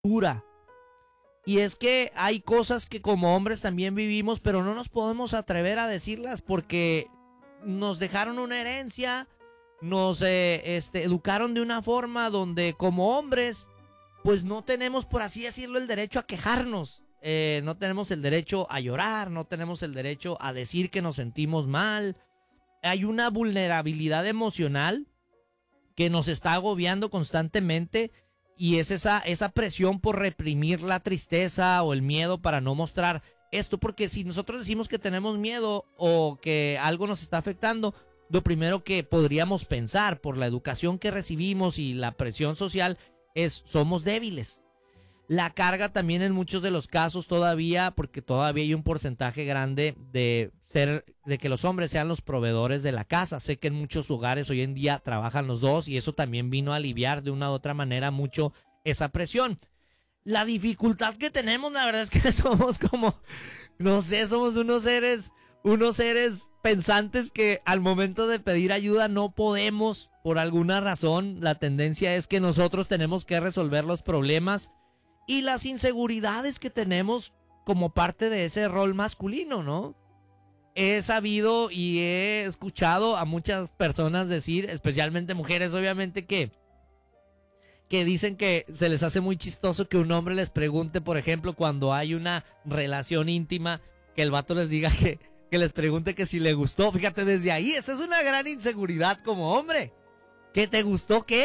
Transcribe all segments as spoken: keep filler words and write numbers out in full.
dura. Y es que hay cosas que como hombres también vivimos, pero no nos podemos atrever a decirlas porque nos dejaron una herencia, nos eh, este, educaron de una forma donde como hombres, pues no tenemos, por así decirlo, el derecho a quejarnos. Eh, no tenemos el derecho a llorar, no tenemos el derecho a decir que nos sentimos mal. Hay una vulnerabilidad emocional que nos está agobiando constantemente y es esa, esa presión por reprimir la tristeza o el miedo para no mostrar esto, porque si nosotros decimos que tenemos miedo o que algo nos está afectando, lo primero que podríamos pensar por la educación que recibimos y la presión social es somos débiles. La carga también en muchos de los casos todavía, porque todavía hay un porcentaje grande de ser, de que los hombres sean los proveedores de la casa. Sé que en muchos hogares hoy en día trabajan los dos y eso también vino a aliviar de una u otra manera mucho esa presión. La dificultad que tenemos, la verdad es que somos como, no sé, somos unos seres, unos seres pensantes que al momento de pedir ayuda no podemos, por alguna razón. La tendencia es que nosotros tenemos que resolver los problemas y las inseguridades que tenemos como parte de ese rol masculino, ¿no? He sabido y he escuchado a muchas personas decir, especialmente mujeres, obviamente, que, que dicen que se les hace muy chistoso que un hombre les pregunte, por ejemplo, cuando hay una relación íntima, que el vato les diga que, que les pregunte que si le gustó. Fíjate, desde ahí, esa es una gran inseguridad como hombre. ¿Qué te gustó qué?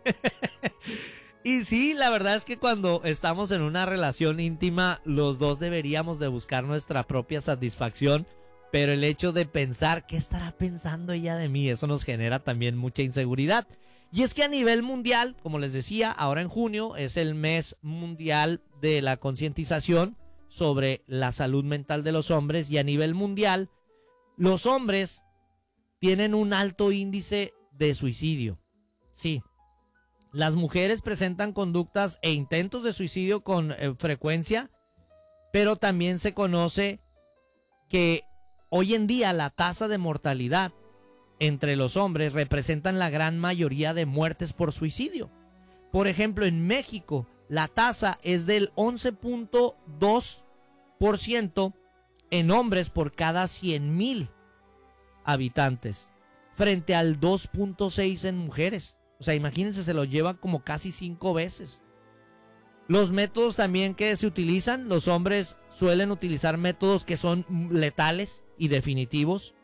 Y sí, la verdad es que cuando estamos en una relación íntima, los dos deberíamos de buscar nuestra propia satisfacción, pero el hecho de pensar, ¿qué estará pensando ella de mí? Eso nos genera también mucha inseguridad. Y es que a nivel mundial, como les decía, ahora en junio es el mes mundial de la concientización sobre la salud mental de los hombres, y a nivel mundial, los hombres tienen un alto índice de suicidio. Sí. Las mujeres presentan conductas e intentos de suicidio con eh, frecuencia, pero también se conoce que hoy en día la tasa de mortalidad entre los hombres representan la gran mayoría de muertes por suicidio. Por ejemplo, en México la tasa es del once punto dos por ciento en hombres por cada cien mil habitantes, frente al dos punto seis en mujeres. O sea, imagínense, se lo lleva como casi cinco veces. Los métodos también que se utilizan, los hombres suelen utilizar métodos que son letales y definitivos.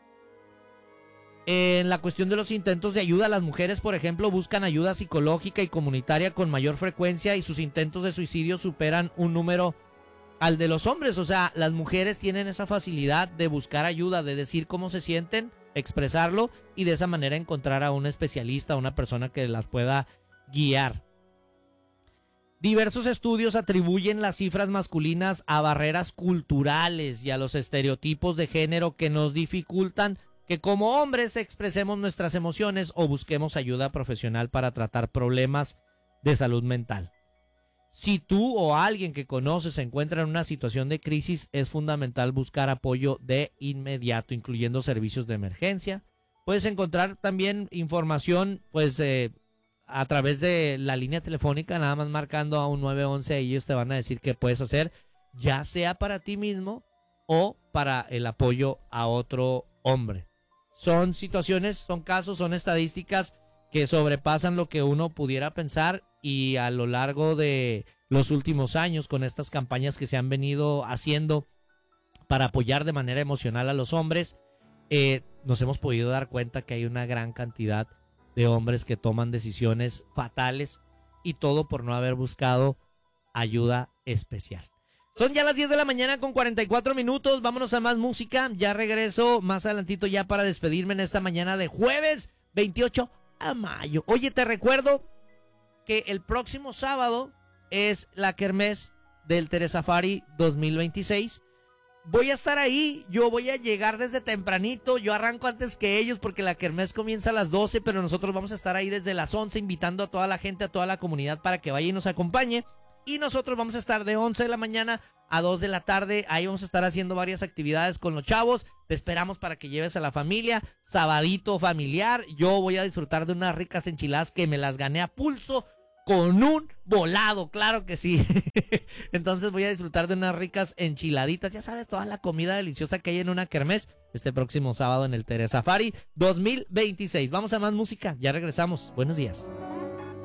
En la cuestión de los intentos de ayuda, las mujeres, por ejemplo, buscan ayuda psicológica y comunitaria con mayor frecuencia y sus intentos de suicidio superan un número al de los hombres. O sea, las mujeres tienen esa facilidad de buscar ayuda, de decir cómo se sienten, expresarlo y de esa manera encontrar a un especialista, a una persona que las pueda guiar. Diversos estudios atribuyen las cifras masculinas a barreras culturales y a los estereotipos de género que nos dificultan que como hombres expresemos nuestras emociones o busquemos ayuda profesional para tratar problemas de salud mental. Si tú o alguien que conoces se encuentra en una situación de crisis, es fundamental buscar apoyo de inmediato, incluyendo servicios de emergencia. Puedes encontrar también información, pues, eh, a través de la línea telefónica, nada más marcando a un nueve once, y ellos te van a decir qué puedes hacer, ya sea para ti mismo o para el apoyo a otro hombre. Son situaciones, son casos, son estadísticas que sobrepasan lo que uno pudiera pensar, y a lo largo de los últimos años, con estas campañas que se han venido haciendo para apoyar de manera emocional a los hombres, eh, nos hemos podido dar cuenta que hay una gran cantidad de hombres que toman decisiones fatales, y todo por no haber buscado ayuda especial. Son ya las diez de la mañana con cuarenta y cuatro minutos, vámonos a más música, ya regreso más adelantito ya para despedirme en esta mañana de jueves veintiocho de mayo. Oye, te recuerdo que el próximo sábado es la kermés del Teresafari dos mil veintiséis. Voy a estar ahí, yo voy a llegar desde tempranito, yo arranco antes que ellos porque la kermés comienza a las doce, pero nosotros vamos a estar ahí desde las once invitando a toda la gente, a toda la comunidad para que vaya y nos acompañe. Y nosotros vamos a estar de once de la mañana a dos de la tarde, ahí vamos a estar haciendo varias actividades con los chavos. Te esperamos para que lleves a la familia, sabadito familiar. Yo voy a disfrutar de unas ricas enchiladas que me las gané a pulso con un volado, claro que sí. Entonces voy a disfrutar de unas ricas enchiladitas, ya sabes, toda la comida deliciosa que hay en una kermés este próximo sábado en el Tere Safari dos mil veintiséis. Vamos a más música, ya regresamos. Buenos días.